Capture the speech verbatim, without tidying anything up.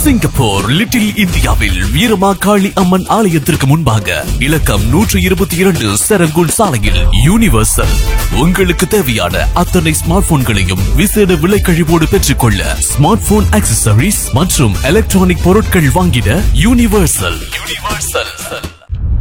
Singapore little இந்தியாவில் வீரமாகாளி அம்மன் ஆலயத்திற்கு முன்பாக இலக்கம் நூற்று இருபத்தி இரண்டு செரங்குள் சாலையில் யூனிவர்சல் உங்களுக்கு தேவையான அத்தனை ஸ்மார்ட் போன்களையும் விசேட விலை கழிவோடு பெற்றுக்கொள்ள ஸ்மார்ட் போன் ஆக்சசரிஸ் மற்றும் எலக்ட்ரானிக் பொருட்கள் வாங்கிட யூனிவர்சல் யூனிவர்சல்